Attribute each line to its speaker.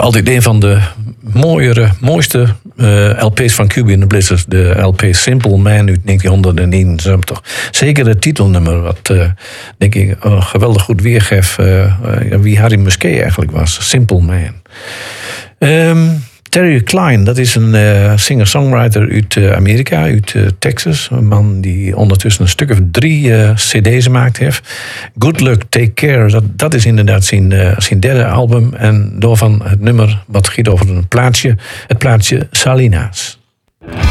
Speaker 1: altijd een van de mooiste LP's van Cuban and the Blizzard. De LP Simple Man uit 1979. Zeker het titelnummer, wat denk ik geweldig goed weergeeft wie Harry Musquet eigenlijk was. Simple Man. Terry Klein, dat is een singer-songwriter uit Amerika, uit Texas. Een man die ondertussen een stuk of 3 cd's gemaakt heeft. Good Luck, Take Care, dat is inderdaad zijn derde album. En daarvan het nummer wat gaat over een plaatsje, het plaatsje Salinas.